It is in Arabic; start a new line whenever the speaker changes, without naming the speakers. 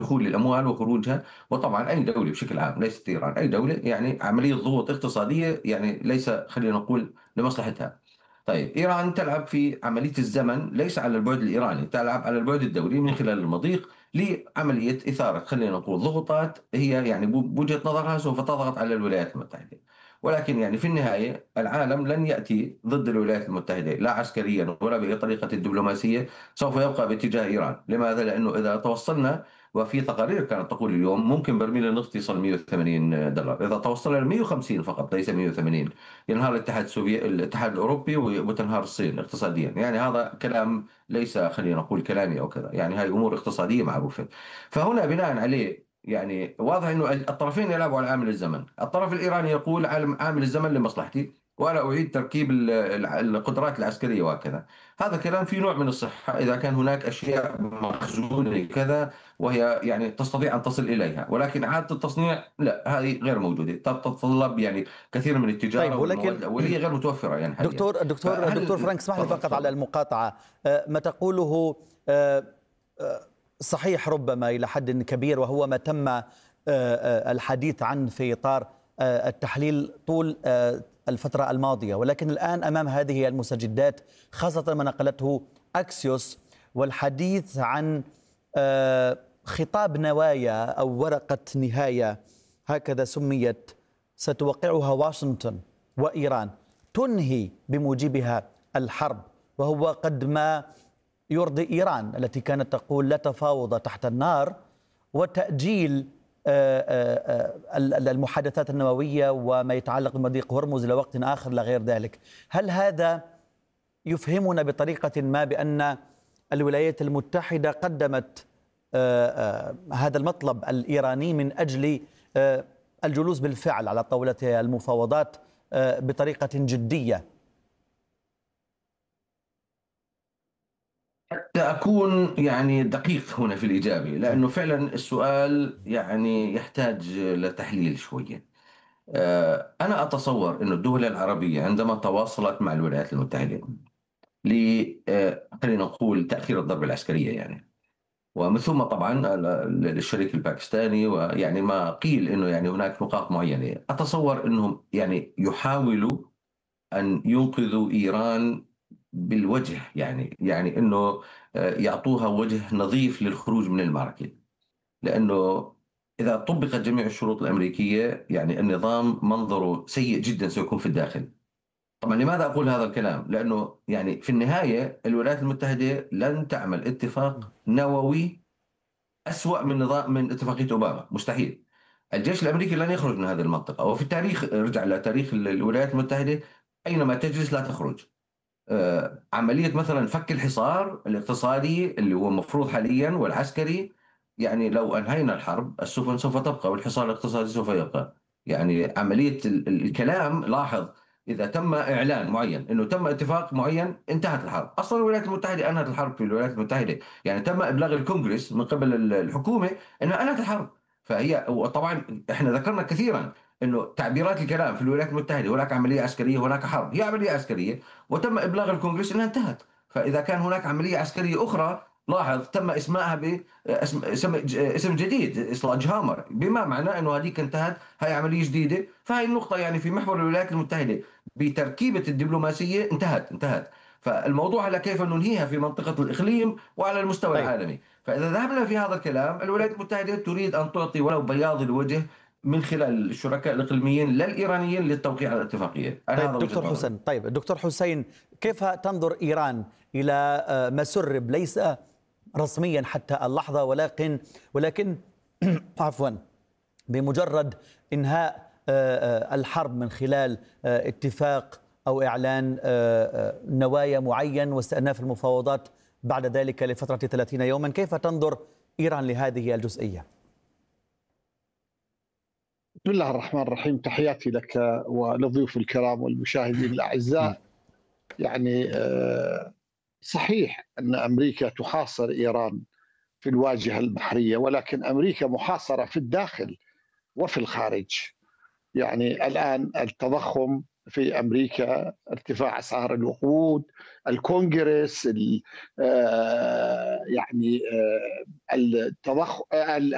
دخول الأموال وخروجها. وطبعا أي دولة بشكل عام، ليست إيران، أي دولة يعني عملية ضغوط اقتصادية يعني ليس، خلينا نقول، لمصلحتها. طيب إيران تلعب في عملية الزمن ليس على البعد الإيراني، تلعب على البعد الدولي من خلال المضيق لعملية إثارة، خلينا نقول، ضغوطات هي يعني بوجهة نظرها سوف تضغط على الولايات المتحدة. ولكن يعني في النهاية العالم لن يأتي ضد الولايات المتحدة لا عسكريا ولا بأي طريقة دبلوماسية، سوف يبقى باتجاه إيران. لماذا؟ لأنه إذا توصلنا، وفي تقارير كانت تقول اليوم ممكن برميل النفط يصل 180 دولار، إذا توصل ل 150 فقط ليس 180 ينهار الاتحاد السوفيتي، الاتحاد الأوروبي، وتنهار الصين اقتصاديا. يعني هذا كلام ليس، خلينا نقول، كلامي أو كذا، يعني هاي أمور اقتصادية معروفة. فهنا بناء عليه يعني واضح أنه الطرفين يلعبوا على عامل الزمن. الطرف الإيراني يقول عامل الزمن لمصلحتي وأنا أعيد تركيب القدرات العسكرية وهكذا. هذا كلام فيه نوع من الصحة إذا كان هناك أشياء مخزونة كذا وهي يعني تستطيع أن تصل إليها، ولكن إعادة التصنيع لا، هذه غير موجودة، تتطلب يعني كثير من التجارة
طيب،
والمواد
ولكن
الأولية غير متوفرة يعني حاليا.
دكتور
فهل
فرانك، اسمح لي
تفضل
فقط على
تفضل.
المقاطعة. ما تقوله آه، صحيح ربما إلى حد كبير، وهو ما تم الحديث عنه في إطار التحليل طول الفترة الماضية، ولكن الآن أمام هذه المستجدات، خاصة ما نقلته أكسيوس، والحديث عن خطاب نوايا أو ورقة نهاية هكذا سميت، ستوقعها واشنطن وإيران تنهي بموجبها الحرب، وهو قد ما يرضي إيران التي كانت تقول لا تفاوض تحت النار، وتأجيل المحادثات النووية وما يتعلق بمضيق هرمز لوقت آخر لا غير ذلك. هل هذا يفهمنا بطريقة ما بأن الولايات المتحدة قدمت هذا المطلب الإيراني من أجل الجلوس بالفعل على طاولة المفاوضات بطريقة جدية؟
أكون يعني دقيق هنا في الإجابة، لأنه فعلا السؤال يعني يحتاج لتحليل شوية. أنا أتصور أن الدول العربية عندما تواصلت مع الولايات المتحدة ل خلينا نقول تأخير الضربة العسكرية يعني، ومن ثم طبعا الشريك الباكستاني، ويعني ما قيل أنه يعني هناك نقاط معينة، أتصور أنهم يعني يحاولوا أن ينقذوا إيران بالوجه، يعني أنه يعطوها وجه نظيف للخروج من المعركة. لأنه إذا طبقت جميع الشروط الأمريكية يعني النظام منظره سيء جدا سيكون في الداخل. طبعا لماذا أقول هذا الكلام؟ لأنه يعني في النهاية الولايات المتحدة لن تعمل اتفاق نووي أسوأ من نظام من اتفاقية أوباما، مستحيل. الجيش الأمريكي لن يخرج من هذه المنطقة، وفي التاريخ ارجع لتاريخ الولايات المتحدة، أينما تجلس لا تخرج. عملية مثلا فك الحصار الاقتصادي اللي هو مفروض حاليا والعسكري، يعني لو أنهينا الحرب السفن سوف تبقى والحصار الاقتصادي سوف يبقى. يعني عملية الكلام، لاحظ، إذا تم إعلان معين أنه تم اتفاق معين انتهت الحرب. أصلا الولايات المتحدة أنهت الحرب في الولايات المتحدة، يعني تم إبلاغ الكونغرس من قبل الحكومة أنها أنهت الحرب. فهي، وطبعا احنا ذكرنا كثيرا انه تعبيرات الكلام في الولايات المتحده هناك عمليه عسكريه هناك حرب، هي عمليه عسكريه وتم إبلاغ الكونغرس أنها انتهت. فإذا كان هناك عملية عسكرية أخرى، لاحظ، تم اسمها اسم جديد، سلاج هامر، بما معناه أنه هذيك انتهت، هاي عملية جديدة. فهي النقطة يعني في محور الولايات المتحدة بتركيبة الدبلوماسية انتهت. فالموضوع على كيف ننهيها في منطقة الإقليم وعلى المستوى
طيب
العالمي. فإذا ذهبنا في هذا الكلام، الولايات المتحدة تريد أن تعطي ولو بياض الوجه من خلال الشركاء الإقليميين للإيرانيين للتوقيع على الاتفاقية. أنا
طيب
هذا وجهة
دكتور
نظري.
حسين، طيب دكتور حسين، كيف تنظر إيران إلى ما سرب ليس رسميا حتى اللحظة، ولكن عفوا، بمجرد إنهاء الحرب من خلال اتفاق أو إعلان نوايا معين واستئناف المفاوضات بعد ذلك لفترة 30 يوما، كيف تنظر إيران لهذه الجزئية؟
بسم الله الرحمن الرحيم، تحياتي لك وللضيوف الكرام والمشاهدين الأعزاء. يعني صحيح أن أمريكا تحاصر إيران في الواجهة البحرية، ولكن أمريكا محاصرة في الداخل وفي الخارج. يعني الآن التضخم في أمريكا، ارتفاع أسعار الوقود، الكونغرس، يعني التضخم،